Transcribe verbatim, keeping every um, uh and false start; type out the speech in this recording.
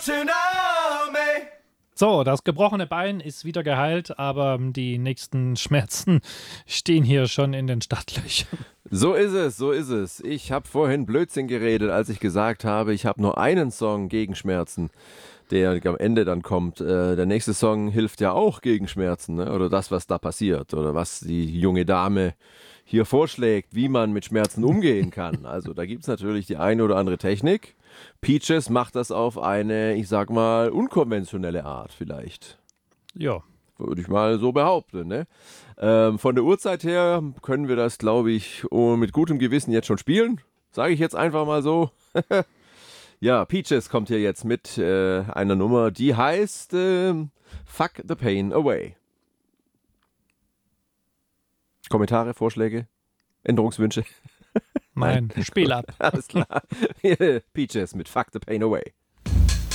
Tsunami. So, das gebrochene Bein ist wieder geheilt, aber die nächsten Schmerzen stehen hier schon in den Startlöchern. So ist es, so ist es. Ich habe vorhin Blödsinn geredet, als ich gesagt habe, ich habe nur einen Song gegen Schmerzen, der am Ende dann kommt. Äh, der nächste Song hilft ja auch gegen Schmerzen, ne? Oder das, was da passiert oder was die junge Dame hier vorschlägt, wie man mit Schmerzen umgehen kann. Also da gibt es natürlich die eine oder andere Technik. Peaches macht das auf eine, ich sag mal, unkonventionelle Art vielleicht. Ja. Würde ich mal so behaupten. Ne? Ähm, von der Uhrzeit her können wir das, glaube ich, oh, mit gutem Gewissen jetzt schon spielen. Sage ich jetzt einfach mal so. Ja, Peaches kommt hier jetzt mit äh, einer Nummer, die heißt äh, Fuck the Pain Away. Kommentare, Vorschläge, Änderungswünsche? Nein, Spiel ab. Alles klar. Peaches mit Fuck the Pain Away.